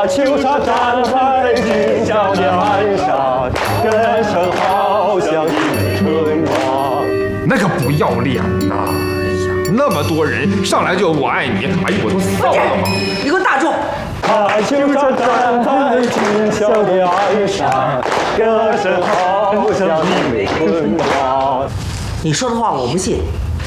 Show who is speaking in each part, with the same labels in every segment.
Speaker 1: 秋沙站在金桥的岸上，歌声好像一枚春光。
Speaker 2: 那个不要脸呐！哎呀，那么多人上来就我爱你，哎呦，我都臊了。
Speaker 3: 你给我打住！
Speaker 1: 秋沙站在金桥的岸上，歌声好像一枚春光。
Speaker 3: 你说的话我不信。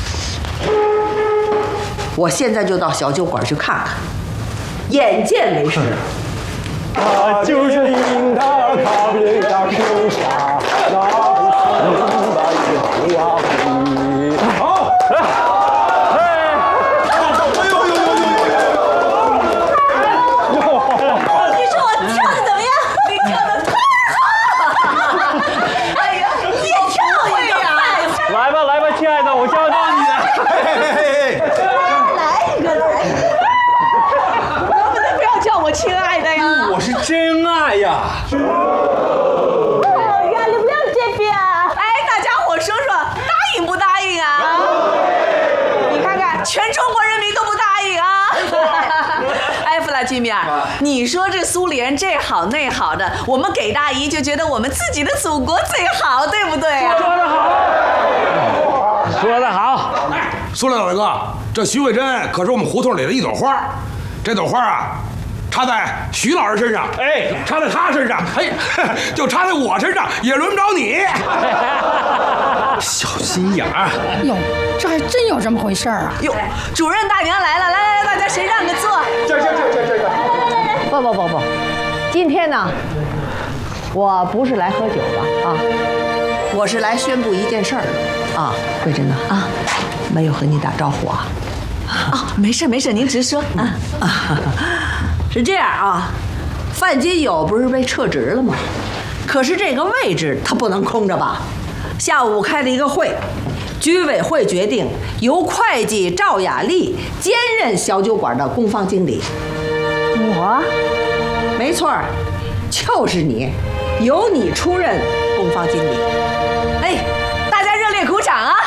Speaker 3: 我现在就到小酒馆去看看，眼见为实。
Speaker 1: 他就是领他卡贝拉秋沙，那不是那一行好。
Speaker 4: 你说我跳的怎么样？你跳的太好了！哎呀，越跳越有办法。
Speaker 1: 来吧来吧，亲爱的，我教教你。
Speaker 4: 来一个，能不能不要叫我亲爱的呀？
Speaker 1: 我是真爱呀！
Speaker 4: 哎呀，你不要这边。哎，大家伙说说，答应不答应啊？你看看，全中国人民都不答应啊！哎，弗拉基米尔，你说这苏联这好那好的，我们给大姨就觉得我们自己的祖国最好，对不对啊？
Speaker 1: 说得好，说得好。
Speaker 5: 苏联老哥，这徐慧珍可是我们胡同里的一朵花，这朵花啊，插在徐老师身上，哎，插在他身上，哎，就插在我身上，也轮不着你。
Speaker 1: 小心眼儿。
Speaker 6: 哟，这还真有这么回事儿啊！
Speaker 4: 哟，主任大娘来了，来，大家谁让个座？
Speaker 1: 这。
Speaker 7: 不，今天呢，我不是来喝酒的啊，
Speaker 3: 我是来宣布一件事儿啊，慧珍呐啊，没有和你打招呼啊。
Speaker 4: 哦，没事，您直说啊。
Speaker 3: 是这样啊，范金友不是被撤职了吗？可是这个位置他不能空着吧？下午开了一个会，居委会决定由会计赵雅丽兼任小酒馆的公方经理。
Speaker 7: 我
Speaker 3: 没错儿，就是你，由你出任公方经理。
Speaker 4: 哎，大家热烈鼓掌啊！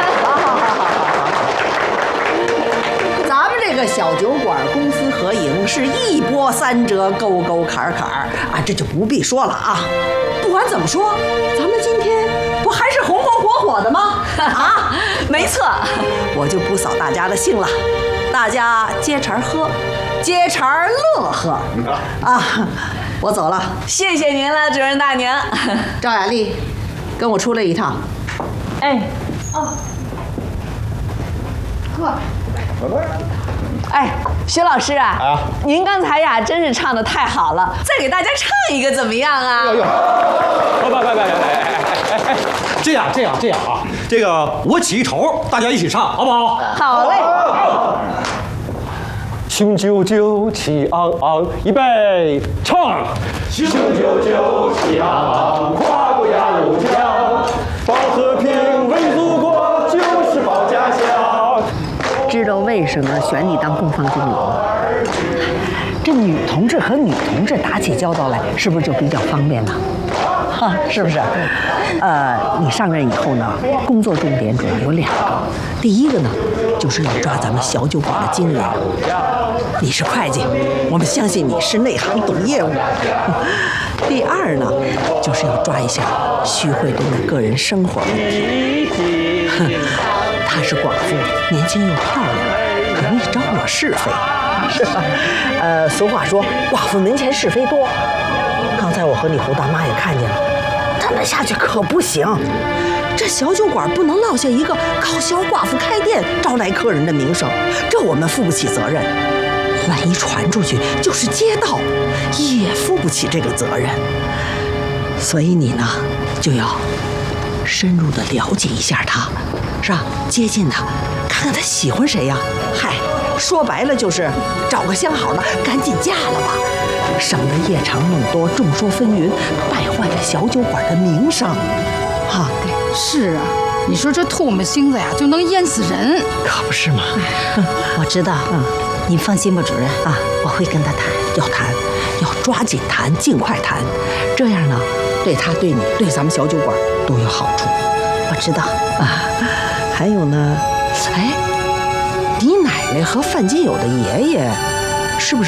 Speaker 3: 咱们这个小酒馆公私合营是一波三折，沟沟坎坎啊，这就不必说了啊。不管怎么说，咱们今天不还是红红火火的吗？啊，
Speaker 4: 没错，
Speaker 3: 我就不扫大家的兴了，大家接茬喝，接茬乐呵啊。我走了，
Speaker 4: 谢谢您了，主任大娘。
Speaker 3: 赵雅丽，跟我出来一趟。
Speaker 7: 哎，
Speaker 4: 哎，徐老师啊，您刚才呀真是唱得太好了，再给大家唱一个怎么样啊？
Speaker 8: 哎，这样啊，这个我起一头，大家一起唱，好不好？
Speaker 4: 好嘞。
Speaker 1: 雄赳赳，气昂昂，预备，唱！雄赳赳，气昂昂，跨过鸭绿江，保和平，为祖国，就是保家乡。
Speaker 7: 知道为什么选你当公方经理吗？这女同志和女同志打起交道来，是不是就比较方便了？哈，是不是？你上任以后呢，工作重点主要有2个。第一个呢，就是要抓咱们小酒馆的经营。你是会计，我们相信你是内行懂业务。第2呢，就是要抓一下徐慧珍的个人生活问题。她是寡妇，年轻又漂亮，容易招惹是非，是吧？俗话说，寡妇门前是非多。刚才我和你胡大妈也看见了，这么下去可不行。这小酒馆不能落下一个靠小寡妇开店招来客人的名声，这我们负不起责任。万一传出去，就是街道，也负不起这个责任。所以你呢，就要深入的了解一下他，是吧？接近他，看看他喜欢谁呀？嗨，说白了就是找个相好的，赶紧嫁了吧，省得夜长梦多，众说纷纭，败坏了小酒馆的名声。哈，对，
Speaker 6: 是啊，你说这唾沫星子呀，就能淹死人，
Speaker 3: 可不是吗？
Speaker 7: 我知道，您放心吧，主任啊，我会跟他谈，
Speaker 3: 要抓紧谈，尽快谈，这样呢，对他、对你、对咱们小酒馆都有好处。
Speaker 7: 我知道
Speaker 3: 啊，还有呢，哎，你奶奶和范金友的爷爷是不是